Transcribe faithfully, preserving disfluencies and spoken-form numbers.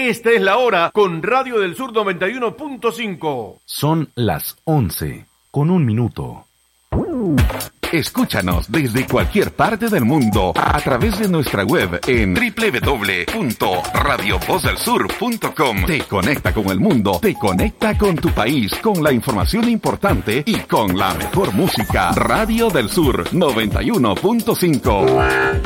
Esta es la hora con Radio del Sur noventa y uno punto cinco. Son las once con un minuto. Escúchanos desde cualquier parte del mundo a través de nuestra web en doble u doble u doble u punto radio voz del sur punto com. Te conecta con el mundo, te conecta con tu país, con la información importante y con la mejor música. Radio del Sur noventa y uno punto cinco.